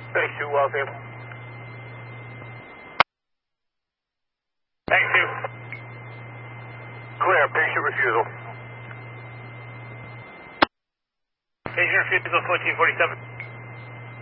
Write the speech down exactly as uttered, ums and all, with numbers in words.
thirty-two, Waltham. thirty-two. Clear, patient refusal. Patient refusal, fourteen forty-seven.